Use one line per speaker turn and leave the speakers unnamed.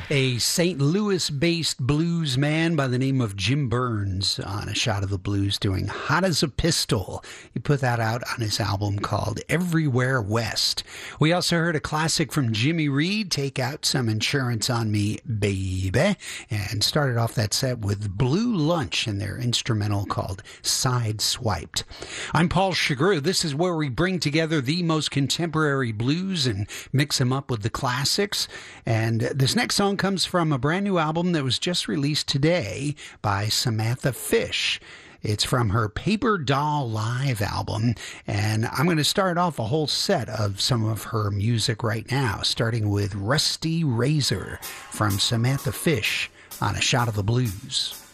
A St. Louis-based blues man by the name of Jim Burns on A Shot of the Blues doing Hot as a Pistol. He put that out on his album called Everywhere West. We also heard a classic from Jimmy Reed, Take Out Some Insurance on Me, Baby, and started off that set with Blue Lunch and their instrumental called Sideswiped. I'm Paul Chagru. This is where we bring together the most contemporary blues and mix them up with the classics. And this next song comes from a brand new album that was just released today by Samantha Fish. It's from her Paper Doll Live album, and I'm going to start off a whole set of some of her music right now, starting with Rusty Razor from Samantha Fish on A Shot of the Blues.